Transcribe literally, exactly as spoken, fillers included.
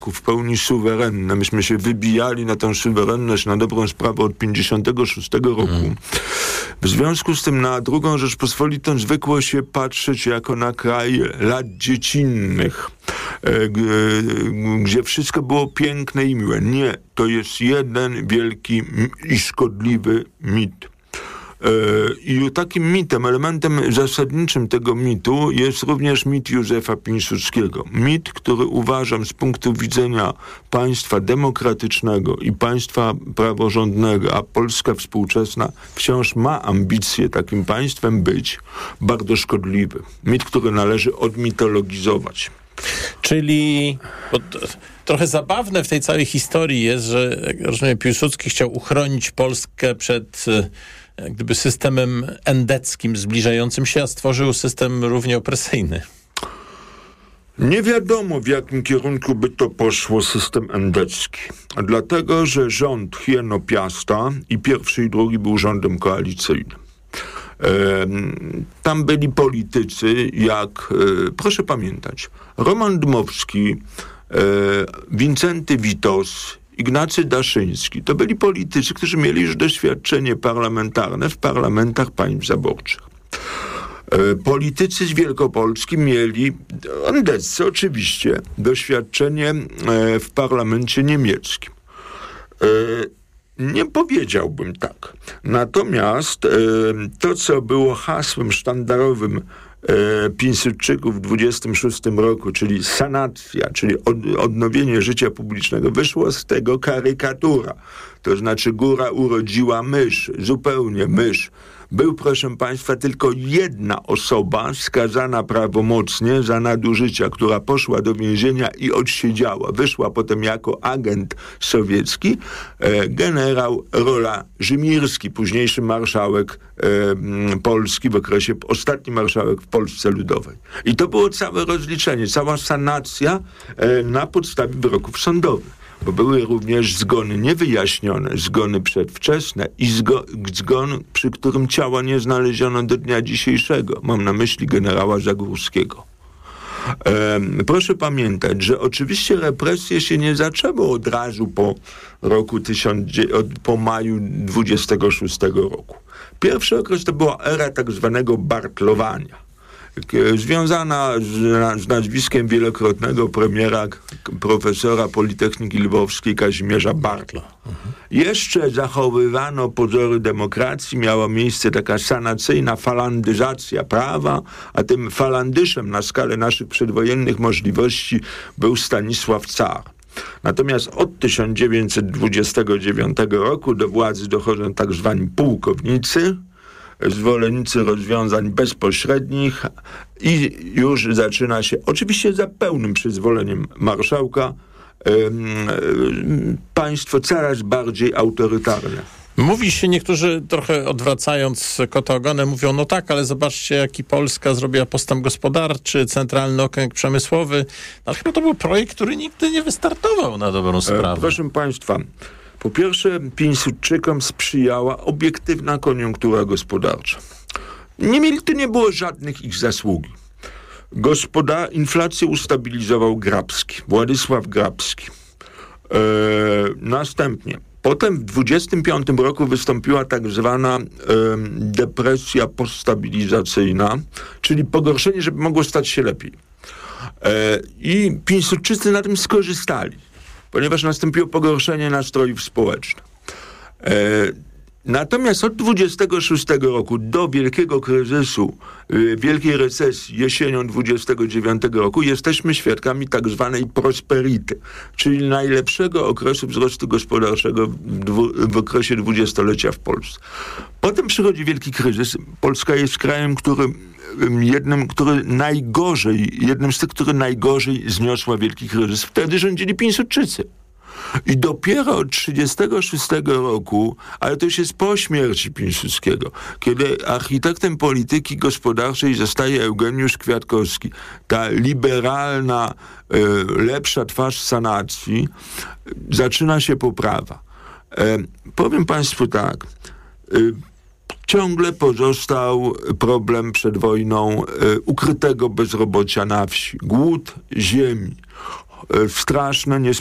w pełni suwerenne. Myśmy się wybijali na tę suwerenność na dobrą sprawę od pięćdziesiątego szóstego roku. Mm. W związku z tym na drugą Rzeczpospolitą zwykło się patrzeć jako na kraj lat dziecinnych, e, g, gdzie wszystko było piękne i miłe. Nie, to jest jeden wielki i szkodliwy mit. I takim mitem, elementem zasadniczym tego mitu jest również mit Józefa Piłsudskiego. Mit, który uważam z punktu widzenia państwa demokratycznego i państwa praworządnego, a Polska współczesna wciąż ma ambicje takim państwem być, bardzo szkodliwy. Mit, który należy odmitologizować. Czyli trochę zabawne w tej całej historii jest, że jak rozumiem, Piłsudski chciał uchronić Polskę przed jak gdyby systemem endeckim zbliżającym się, a stworzył system równie opresyjny. Nie wiadomo, w jakim kierunku by to poszło, system endecki. Dlatego, że rząd Hieno Piasta i pierwszy i drugi był rządem koalicyjnym. Tam byli politycy jak, proszę pamiętać, Roman Dmowski, Wincenty Witos, Ignacy Daszyński. To byli politycy, którzy mieli już doświadczenie parlamentarne w parlamentach państw zaborczych. Politycy z Wielkopolski mieli, endeccy oczywiście, doświadczenie w parlamencie niemieckim. Nie powiedziałbym tak. Natomiast to, co było hasłem sztandarowym Piłsudczyków w dwudziestym szóstym roku, czyli sanacja, czyli od, odnowienie życia publicznego, wyszło z tego karykatura. To znaczy góra urodziła mysz, zupełnie mysz. Był, proszę państwa, tylko jedna osoba skazana prawomocnie za nadużycia, która poszła do więzienia i odsiedziała. Wyszła potem jako agent sowiecki, e, generał Rola Rzymirski, późniejszy marszałek e, Polski w okresie, ostatni marszałek w Polsce Ludowej. I to było całe rozliczenie, cała sanacja e, na podstawie wyroków sądowych. Bo były również zgony niewyjaśnione, zgony przedwczesne i zgo, zgon, przy którym ciała nie znaleziono do dnia dzisiejszego. Mam na myśli generała Zagórskiego. E, proszę pamiętać, że oczywiście represje się nie zaczęły od razu po roku tysiąc, po maju dwudziestego szóstego roku. Pierwszy okres to była era tak zwanego bartlowania, związana z, z nazwiskiem wielokrotnego premiera, profesora Politechniki Lwowskiej Kazimierza Bartla. Mhm. Jeszcze zachowywano pozory demokracji, miała miejsce taka sanacyjna falandyzacja prawa, a tym falandyszem na skalę naszych przedwojennych możliwości był Stanisław Car. Natomiast od tysiąc dziewięćset dwudziestego dziewiątego roku do władzy dochodzą tak zwani pułkownicy, zwolennicy rozwiązań bezpośrednich i już zaczyna się, oczywiście za pełnym przyzwoleniem marszałka, państwo coraz bardziej autorytarne. Mówi się, niektórzy trochę odwracając kota ogonem mówią, no tak, ale zobaczcie, jaki Polska zrobiła postęp gospodarczy, centralny okręg przemysłowy. No chyba to był projekt, który nigdy nie wystartował na dobrą sprawę. E, proszę państwa, po pierwsze, Piłsudczykom sprzyjała obiektywna koniunktura gospodarcza. Nie mieli, to nie było żadnych ich zasługi. Gospoda, inflację ustabilizował Grabski, Władysław Grabski. E, następnie, potem w dwudziestym piątym roku wystąpiła tak zwana e, depresja poststabilizacyjna, czyli pogorszenie, żeby mogło stać się lepiej. E, I Piłsudczycy na tym skorzystali, ponieważ nastąpiło pogorszenie nastrojów społecznych. E, natomiast od dwudziestego szóstego roku do wielkiego kryzysu, e, wielkiej recesji jesienią dwudziestego dziewiątego roku jesteśmy świadkami tak zwanej prosperity, czyli najlepszego okresu wzrostu gospodarczego w, dwu, w okresie dwudziestolecia w Polsce. Potem przychodzi wielki kryzys. Polska jest krajem, który jednym, który najgorzej, jednym z tych, który najgorzej zniosła wielki kryzys. Wtedy rządzili Piłsudczycy. I dopiero od trzydziestego szóstego roku, ale to już jest po śmierci Piłsudskiego, kiedy architektem polityki gospodarczej zostaje Eugeniusz Kwiatkowski, ta liberalna, y, lepsza twarz sanacji, zaczyna się poprawa. E, powiem państwu tak, y, ciągle pozostał problem przed wojną y, ukrytego bezrobocia na wsi, głód ziemi, e, straszne,